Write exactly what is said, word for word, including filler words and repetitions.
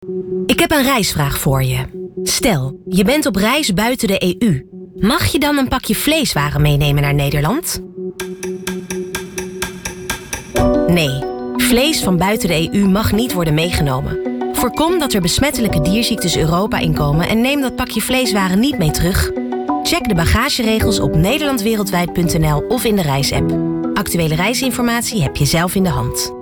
Ik heb een reisvraag voor je. Stel, je bent op reis buiten de E U. Mag je dan een pakje vleeswaren meenemen naar Nederland? Nee, vlees van buiten de E U mag niet worden meegenomen. Voorkom dat er besmettelijke dierziektes Europa inkomen en neem dat pakje vleeswaren niet mee terug. Check de bagageregels op nederlandwereldwijd punt n l of in de reisapp. Actuele reisinformatie heb je zelf in de hand.